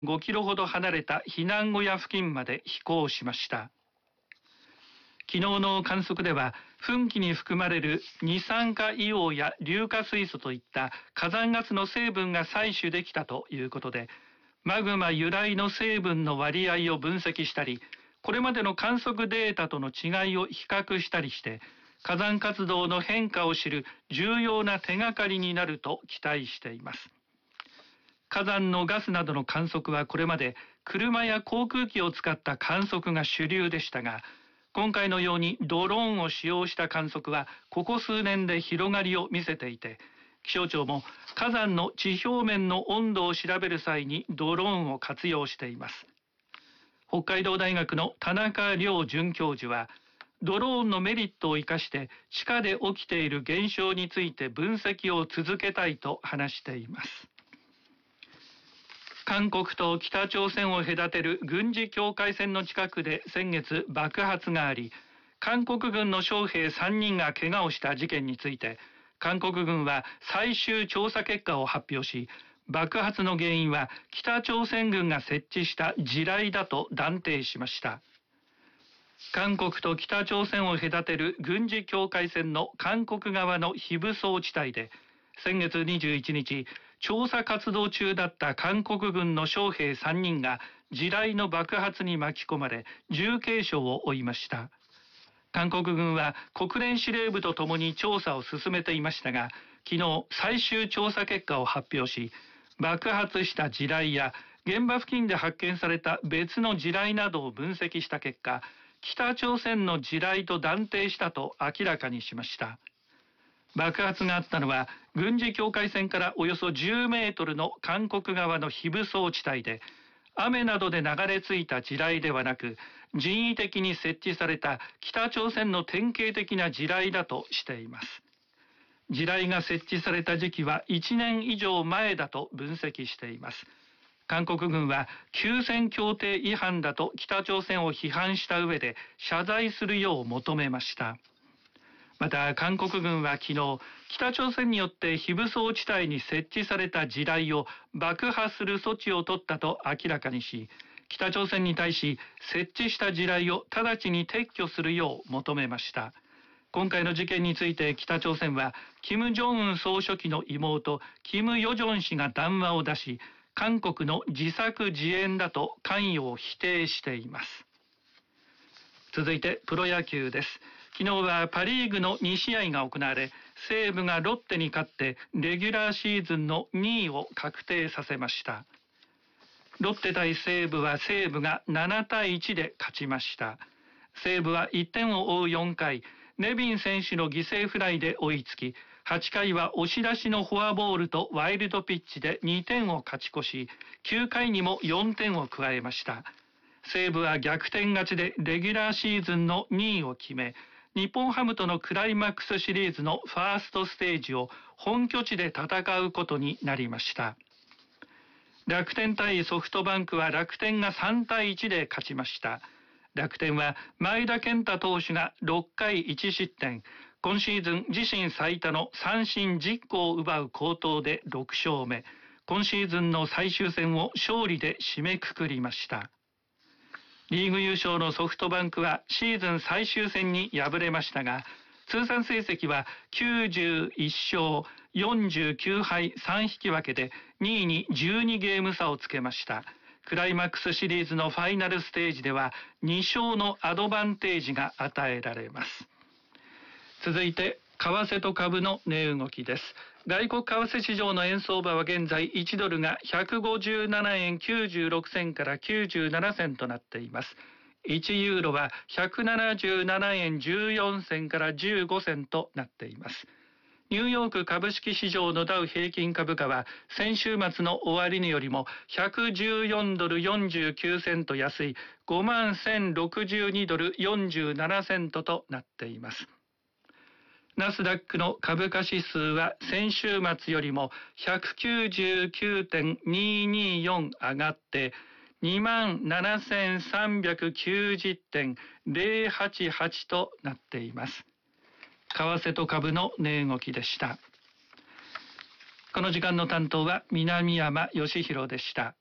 5キロほど離れた避難小屋付近まで飛行しました。昨日の観測では、噴気に含まれる二酸化硫黄や硫化水素といった火山ガスの成分が採取できたということで、マグマ由来の成分の割合を分析したり、これまでの観測データとの違いを比較したりして、火山活動の変化を知る重要な手がかりになると期待しています。火山のガスなどの観測はこれまで車や航空機を使った観測が主流でしたが、今回のようにドローンを使用した観測はここ数年で広がりを見せていて、気象庁も火山の地表面の温度を調べる際にドローンを活用しています。北海道大学の田中良准教授は、ドローンのメリットを生かして地下で起きている現象について分析を続けたいと話しています。韓国と北朝鮮を隔てる軍事境界線の近くで先月爆発があり、韓国軍の将兵3人が怪我をした事件について、韓国軍は最終調査結果を発表し、爆発の原因は北朝鮮軍が設置した地雷だと断定しました。韓国と北朝鮮を隔てる軍事境界線の韓国側の非武装地帯で、先月21日、調査活動中だった韓国軍の将兵3人が地雷の爆発に巻き込まれ、重軽傷を負いました。韓国軍は国連司令部とともに調査を進めていましたが、昨日最終調査結果を発表し、爆発した地雷や現場付近で発見された別の地雷などを分析した結果、北朝鮮の地雷と断定したと明らかにしました。爆発があったのは軍事境界線からおよそ10メートルの韓国側の非武装地帯で、雨などで流れ着いた地雷ではなく、人為的に設置された北朝鮮の典型的な地雷だとしています。地雷が設置された時期は1年以上前だと分析しています。韓国軍は休戦協定違反だと北朝鮮を批判した上で謝罪するよう求めました。また韓国軍は昨日、北朝鮮によって非武装地帯に設置された地雷を爆破する措置を取ったと明らかにし、北朝鮮に対し設置した地雷を直ちに撤去するよう求めました。今回の事件について北朝鮮は、金正恩総書記の妹、金与正氏が談話を出し、韓国の自作自演だと関与を否定しています。続いてプロ野球です。昨日はパリーグの2試合が行われ、西武がロッテに勝ってレギュラーシーズンの2位を確定させました。ロッテ対西武は西武が7対1で勝ちました。西武は1点を追う4回、ネビン選手の犠牲フライで追いつき、8回は押し出しのフォアボールとワイルドピッチで2点を勝ち越し、9回にも4点を加えました。西武は逆転勝ちでレギュラーシーズンの2位を決め、日本ハムとのクライマックスシリーズのファーストステージを本拠地で戦うことになりました。楽天対ソフトバンクは楽天が3対1で勝ちました。楽天は前田健太投手が6回1失点、今シーズン自身最多の三振10個を奪う好投で6勝目、今シーズンの最終戦を勝利で締めくくりました。リーグ優勝のソフトバンクはシーズン最終戦に敗れましたが、通算成績は91勝49敗3引き分けで2位に12ゲーム差をつけました。クライマックスシリーズのファイナルステージでは2勝のアドバンテージが与えられます。続いて為替と株の値動きです。外国為替市場の円相場は現在1ドルが157円96銭から97銭となっています。1ユーロは177円14銭から15銭となっています。ニューヨーク株式市場のダウ平均株価は先週末の終値よりも114ドル49セント安い51,062ドル47セントとなっています。ナスダックの株価指数は先週末よりも 199.224 上がって27,390.088 となっています。為替と株の値動きでした。この時間の担当は南山義弘でした。